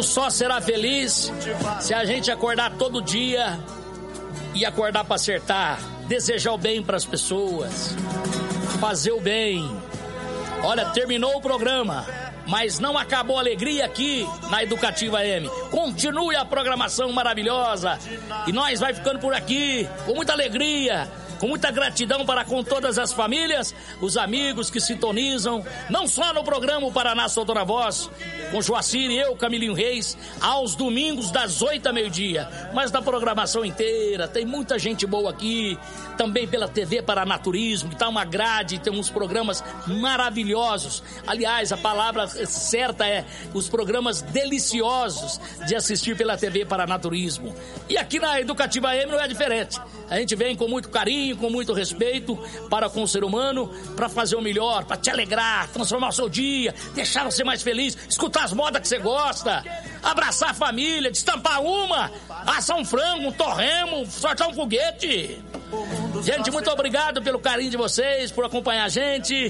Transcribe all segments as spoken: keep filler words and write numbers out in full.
só será feliz se a gente acordar todo dia e acordar para acertar, desejar o bem para as pessoas, fazer o bem. Olha, terminou o programa, mas não acabou a alegria aqui na Educativa M. Continue a programação maravilhosa e nós vai ficando por aqui com muita alegria, com muita gratidão para com todas as famílias, os amigos que sintonizam, não só no programa O Paraná Soltou na Voz, com Joacir e eu, Camilinho Reis, aos domingos das oito ao meio-dia, mas na programação inteira, tem muita gente boa aqui, também pela T V Paraná Turismo, que tá uma grade, tem uns programas maravilhosos. Aliás, a palavra certa é os programas deliciosos de assistir pela T V Paraná Turismo. E aqui na Educativa M não é diferente. A gente vem com muito carinho, com muito respeito para com o ser humano, para fazer o melhor, para te alegrar, transformar o seu dia, deixar você mais feliz, escutar as modas que você gosta, abraçar a família, destampar uma, assar um frango, um torremo, sortar um foguete. Gente, muito obrigado pelo carinho de vocês, por acompanhar a gente.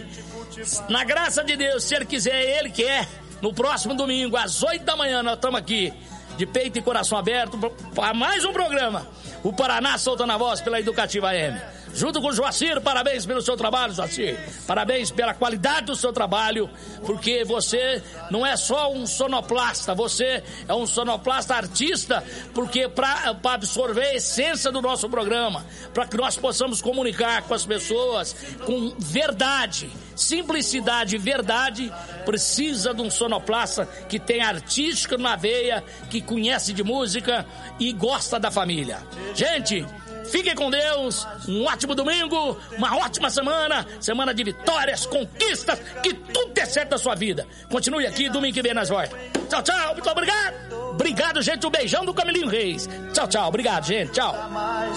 Na graça de Deus, se Ele quiser, Ele quer. No próximo domingo, às oito da manhã, nós estamos aqui, de peito e coração aberto, para mais um programa. O Paraná Soltou na Voz pela Educativa M. Junto com o Joacir, parabéns pelo seu trabalho, Joacir. Parabéns pela qualidade do seu trabalho, porque você não é só um sonoplasta, você é um sonoplasta artista, porque para absorver a essência do nosso programa, para que nós possamos comunicar com as pessoas com verdade, simplicidade e verdade, precisa de um sonoplasta que tem artística na veia, que conhece de música e gosta da família. Gente, fiquem com Deus, um ótimo domingo, uma ótima semana, semana de vitórias, conquistas, que tudo dê certo na sua vida. Continue aqui, domingo que vem nós volta. Tchau, tchau, muito obrigado. Obrigado, gente, um beijão do Camilinho Reis. Tchau, tchau, obrigado, gente, tchau.